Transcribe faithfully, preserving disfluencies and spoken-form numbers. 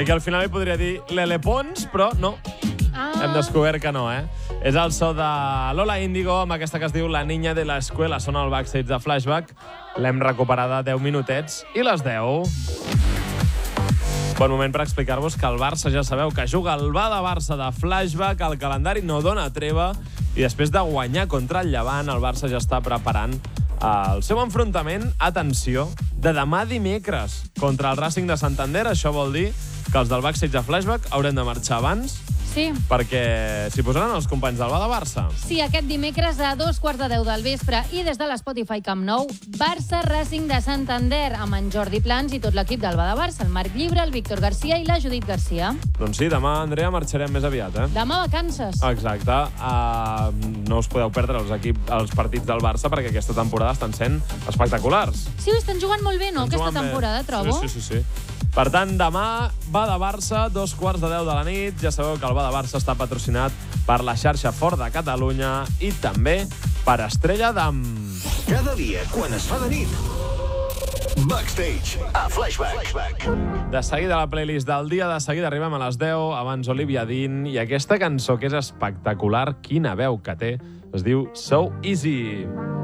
I que al final hi podria dir Lele Pons, però no. Ah. Hem descobert que no, eh? És el so de Lola Índigo, amb aquesta que es diu La niña de la escuela. Sona el backstage de Flashback. L'hem recuperada deu minutets i les deu. Bon moment per explicar-vos que el Barça, ja sabeu, que juga el Bada-Barça de Flashback, el calendari no dona treva, i després de guanyar contra el Llevant, el Barça ja està preparant el seu enfrontament, atenció, de demà dimecres contra el Racing de Santander. Això vol dir que els del backstage de Flashback haurem de marxar abans, Sí. perquè s'hi posaran els companys del Bada-Barça. Sí, aquest dimecres a dos quarts de deu del vespre i des de l'Spotify Camp Nou, Barça Racing de Santander, amb en Jordi Plans i tot l'equip del Bada-Barça, el Marc Llibre, el Víctor Garcia i la Judit Garcia. Doncs sí, demà, Andrea, marxarem més aviat, eh? Demà vacances. Exacte. Uh, no us podeu perdre els, equip, els partits del Barça perquè aquesta temporada estan sent espectaculars. Sí, estan jugant molt bé, no, Estan aquesta jugant bé. temporada, trobo? Sí, sí, sí, sí. Per tant, demà, Bada-Barça, dos quarts de deu de la nit. Ja sabeu que el Bada-Barça està patrocinat per la xarxa Ford de Catalunya i també per Estrella d'Am. Cada dia, quan es fa de nit, Backstage a Flashback. De seguida la playlist del dia, de seguida arribem a les deu, abans Olivia Dean, i aquesta cançó que és espectacular, quina veu que té, es diu So Easy.